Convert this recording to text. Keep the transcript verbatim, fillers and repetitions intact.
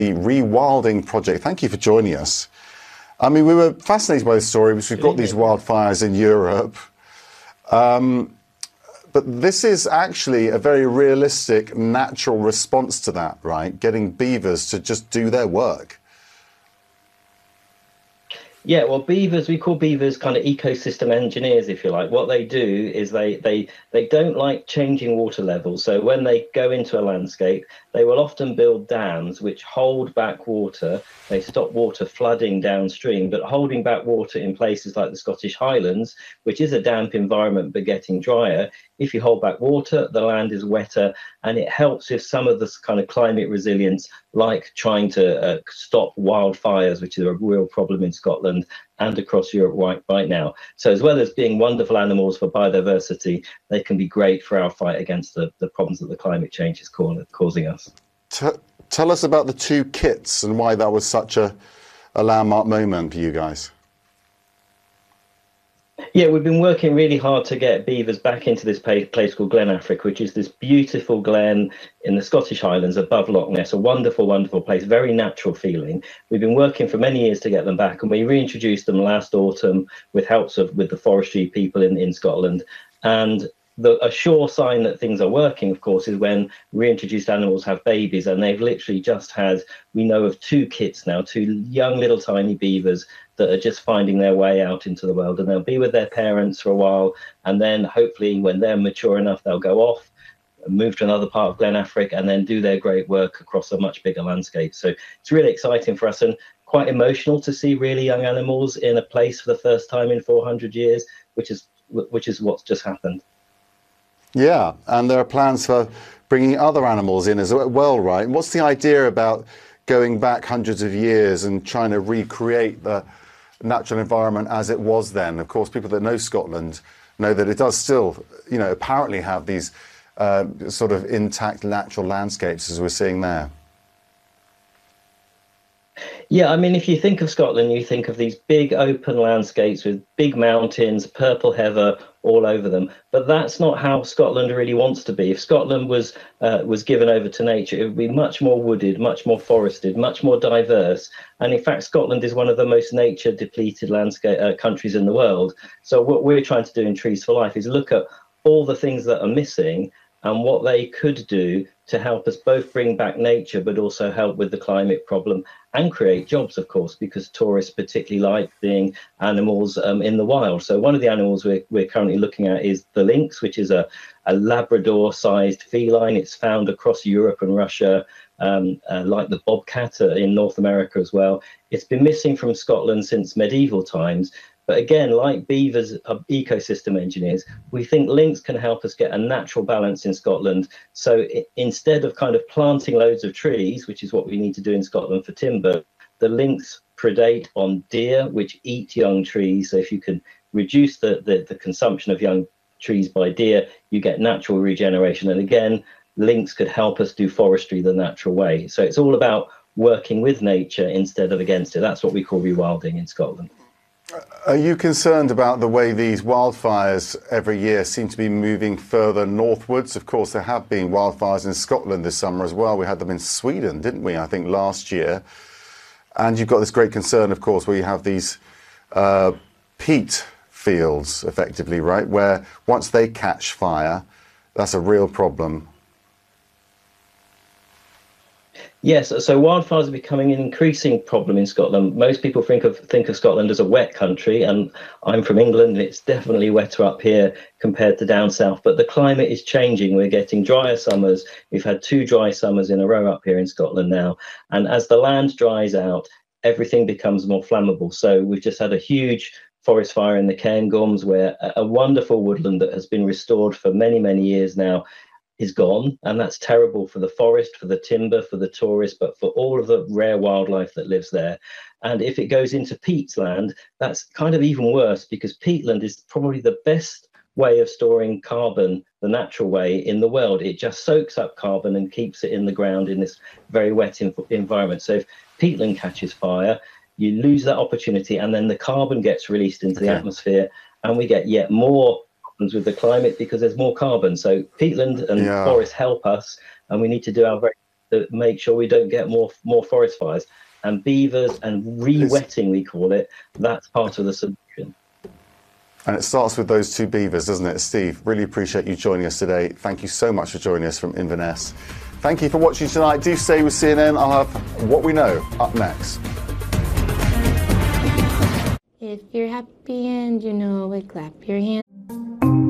the Rewilding Project. Thank you for joining us. I mean, we were fascinated by this story because we've got these wildfires in Europe. Um, but this is actually a very realistic, natural response to that, right? Getting beavers to just do their work. Yeah, well, beavers, we call beavers kind of ecosystem engineers, if you like. What they do is they they they don't like changing water levels. So when they go into a landscape, they will often build dams which hold back water. They stop water flooding downstream, but holding back water in places like the Scottish Highlands, which is a damp environment but getting drier. If you hold back water, the land is wetter, and it helps with some of this kind of climate resilience, like trying to uh, stop wildfires, which is a real problem in Scotland and across Europe right, right now. So as well as being wonderful animals for biodiversity, they can be great for our fight against the, the problems that the climate change is ca- causing us. T- tell us about the two kits and why that was such a, a landmark moment for you guys. Yeah, we've been working really hard to get beavers back into this place called Glen Affric, which is this beautiful glen in the Scottish Highlands above Loch Ness, a wonderful, wonderful place, very natural feeling. We've been working for many years to get them back, and we reintroduced them last autumn with helps of with the forestry people in, in Scotland. And the, a sure sign that things are working, of course, is when reintroduced animals have babies, and they've literally just had, we know of two kits now, two young little tiny beavers that are just finding their way out into the world, and they'll be with their parents for a while, and then hopefully when they're mature enough, they'll go off, move to another part of Glen Affric, and then do their great work across a much bigger landscape. So it's really exciting for us and quite emotional to see really young animals in a place for the first time in four hundred years, which is which is what's just happened. Yeah, and there are plans for bringing other animals in as well, right? And what's the idea about going back hundreds of years and trying to recreate the natural environment as it was then? Of course, people that know Scotland know that it does still, you know, apparently have these uh, sort of intact natural landscapes as we're seeing there. Yeah, I mean, if you think of Scotland, you think of these big open landscapes with big mountains, purple heather all over them. But that's not how Scotland really wants to be. If Scotland was uh, was given over to nature, it would be much more wooded, much more forested, much more diverse. And in fact, Scotland is one of the most nature depleted landscape uh, countries in the world. So what we're trying to do in Trees for Life is look at all the things that are missing and what they could do to help us both bring back nature, but also help with the climate problem and create jobs, of course, because tourists particularly like seeing animals um, in the wild. So one of the animals we're, we're currently looking at is the lynx, which is a, a Labrador-sized feline. It's found across Europe and Russia, um, uh, like the bobcat uh, in North America as well. It's been missing from Scotland since medieval times. But again, like beavers are ecosystem engineers, we think lynx can help us get a natural balance in Scotland. So I- instead of kind of planting loads of trees, which is what we need to do in Scotland for timber, the lynx predate on deer, which eat young trees. So if you can reduce the, the, the consumption of young trees by deer, you get natural regeneration. And again, lynx could help us do forestry the natural way. So it's all about working with nature instead of against it. That's what we call rewilding in Scotland. Are you concerned about the way these wildfires every year seem to be moving further northwards? Of course, there have been wildfires in Scotland this summer as well. We had them in Sweden, didn't we, I think, last year. And you've got this great concern, of course, where you have these uh, peat fields, effectively, right, where once they catch fire, that's a real problem. Yes, so wildfires are becoming an increasing problem in Scotland. Most people think of think of Scotland as a wet country, and I'm from England, and it's definitely wetter up here compared to down south. But the climate is changing. We're getting drier summers. We've had two dry summers in a row up here in Scotland now. And as the land dries out, everything becomes more flammable. So we've just had a huge forest fire in the Cairngorms, where a, a wonderful woodland that has been restored for many, many years now is gone, and that's terrible for the forest, for the timber, for the tourists, but for all of the rare wildlife that lives there. And if it goes into peatland, that's kind of even worse, because peatland is probably the best way of storing carbon, the natural way in the world. It just soaks up carbon and keeps it in the ground in this very wet environment. So if peatland catches fire, you lose that opportunity, and then the carbon gets released into okay. the atmosphere, and we get yet more with the climate because there's more carbon. So peatland and yeah. forests help us, and we need to do our very that make sure we don't get more more forest fires. And beavers and re-wetting, we call it, that's part of the solution. And it starts with those two beavers, doesn't it? Steve, really appreciate you joining us today. Thank you so much for joining us from Inverness. Thank you for watching tonight. Do stay with C N N. I'll have What We Know up next. If you're happy and you know it, clap your hands.